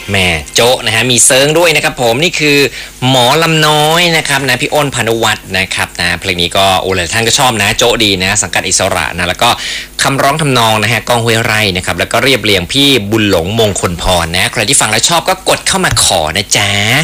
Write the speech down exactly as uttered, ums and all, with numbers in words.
แม่โจ๊ะนะฮะมีเซิร์งด้วยนะครับผมนี่คือหมอลำน้อยนะครับนะพี่อ้นพานุวัฒน์นะครับนะเพลงนี้ก็โอ้หลายท่านก็ชอบนะโจ๊ะดีนะสังกัดอิสระนะแล้วก็คำร้องทำนองนะฮะกองห้วยไร่นะครับแล้วก็เรียบเรียงพี่บุญหลงมงคลพรนะใครที่ฟังแล้วชอบก็กดเข้ามาขอนะจ๊ะ